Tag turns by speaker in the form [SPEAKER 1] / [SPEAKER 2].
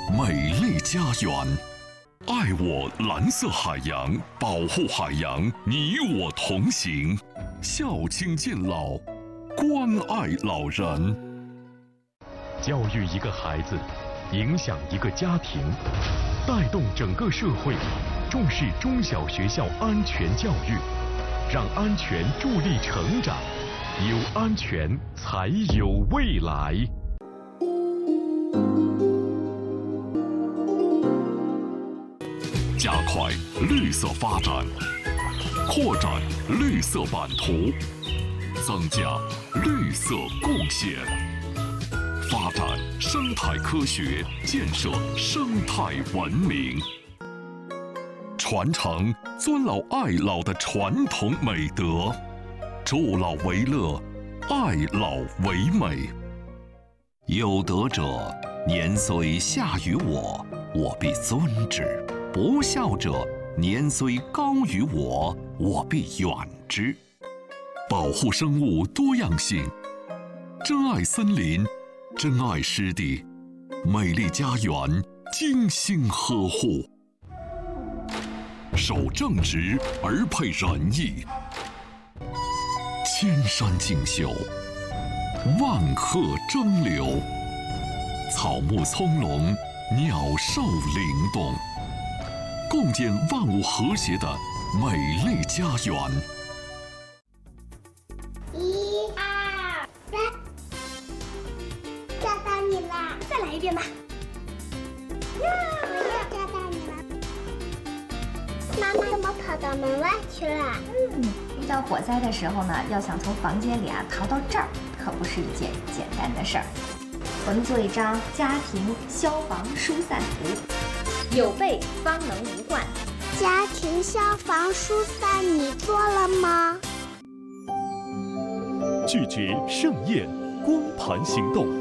[SPEAKER 1] 美丽家园。爱我蓝色海洋，保护海洋，你我同行。孝亲敬老，关爱老人。
[SPEAKER 2] 教育一个孩子，影响一个家庭，带动整个社会，重视中小学校安全教育，让安全助力成长，有安全才有未来。
[SPEAKER 1] 加快绿色发展，扩展绿色版图，增加绿色贡献，发展生态科学，建设生态文明，传承尊老爱老的传统美德，助老为乐，爱老为美。有德者，年虽下于我，我必尊之；不孝者，年虽高于我，我必远之。保护生物多样性，珍爱森林，珍爱湿地，美丽家园精心呵护。守正直而配仁义，千山竞秀，万壑争流，草木葱茏，鸟兽灵动，共建万物和谐的美丽家园。
[SPEAKER 3] 1、2、3，抓到你啦！再来一遍吧。我又抓到你了。妈妈怎么跑到门外去了？
[SPEAKER 4] 遇到火灾的时候呢，要想从房间里逃到这儿，可不是一件简单的事儿。我们做一张家庭消防疏散图，有备方能无患。
[SPEAKER 3] 家庭消防疏散你做了吗？
[SPEAKER 2] 拒绝盛宴，光盘行动。